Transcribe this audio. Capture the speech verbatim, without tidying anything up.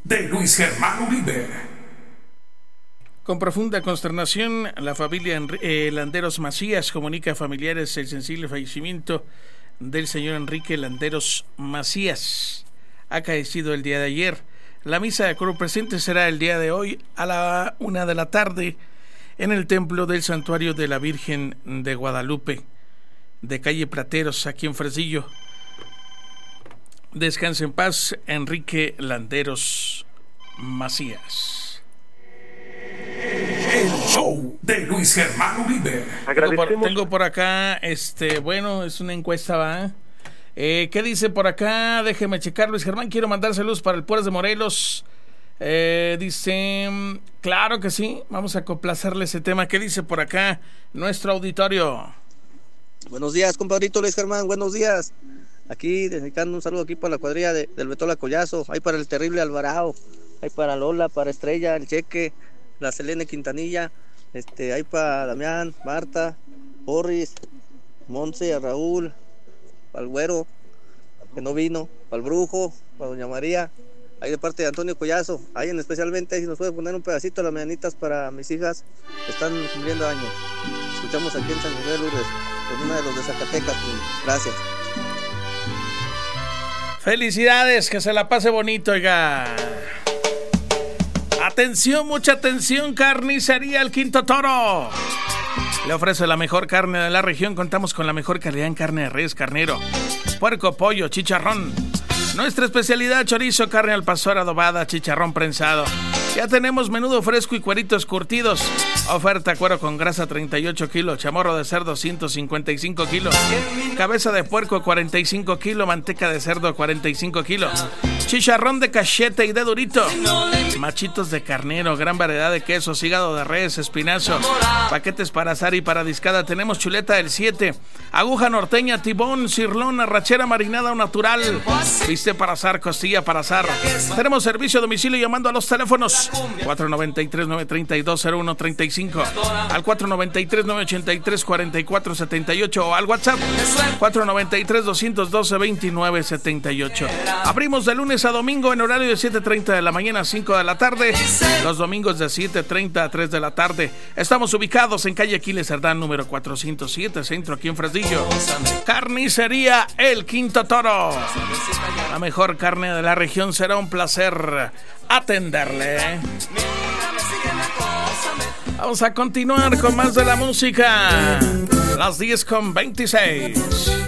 de Luis Germán Uribe. Con profunda consternación, la familia eh, Landeros Macías comunica a familiares el sensible fallecimiento del señor Enrique Landeros Macías, acaecido el día de ayer. La misa de coro presente será el día de hoy a la una de la tarde en el templo del Santuario de la Virgen de Guadalupe, de calle Prateros, aquí en Fresnillo. Descanse en paz, Enrique Landeros Macías. El show de Luis Germán Uribe. Tengo por, tengo por acá, este, bueno, es una encuesta, ¿va? Eh, ¿Qué dice por acá? Déjeme checar, Luis Germán. Quiero mandar saludos para el Pueblo de Morelos. Eh, dice, claro que sí, vamos a complacerle ese tema. ¿Qué dice por acá nuestro auditorio? Buenos días, compadrito Luis Germán, buenos días. Aquí, dedicando un saludo aquí para la cuadrilla de, del Betola Collazo. Hay para el terrible Alvarado, hay para Lola, para Estrella, el Cheque, la Selene Quintanilla, este, hay para Damián, Marta, Boris, Monse, Raúl, para el Güero, que no vino, para el Brujo, para Doña María, ahí de parte de Antonio Collazo. Ahí en especialmente, si nos puede poner un pedacito de las mañanitas para mis hijas que están cumpliendo años. Escuchamos aquí en San Miguel Lourdes, con una de los de Zacatecas. Gracias. Felicidades, que se la pase bonito, oiga. Atención, mucha atención, Carnicería El Quinto Toro. Le ofrece la mejor carne de la región. Contamos con la mejor calidad en carne de res, carnero, puerco, pollo, chicharrón. Nuestra especialidad: chorizo, carne al pastor adobada, chicharrón prensado. Ya tenemos menudo fresco y cueritos curtidos. Oferta: cuero con grasa treinta y ocho kilos, chamorro de cerdo ciento cincuenta y cinco kilos, cabeza de puerco cuarenta y cinco kilos, manteca de cerdo cuarenta y cinco kilos, chicharrón de cachete y de durito, machitos de carnero, gran variedad de quesos, hígado de res, espinazo, paquetes para asar y para discada. Tenemos chuleta del siete, aguja norteña, tibón, cirlón, arrachera marinada o natural, bistec para asar, costilla para asar. Tenemos servicio a domicilio llamando a los teléfonos cuatro nueve tres, nueve tres dos, cero uno tres cinco, al cuatro nueve tres, nueve ocho tres, cuatro cuatro siete ocho o al WhatsApp cuatro nueve tres, dos uno dos, dos nueve siete ocho. Abrimos de lunes a domingo en horario de siete treinta de la mañana a cinco de la tarde, los domingos de siete treinta a tres de la tarde. Estamos ubicados en calle Aquiles Cerdán número cuatrocientos siete, centro, aquí en Fresnillo. Carnicería El Quinto Toro, la mejor carne de la región. Será un placer atenderle. Vamos a continuar con más de la música. Las diez con veintiséis.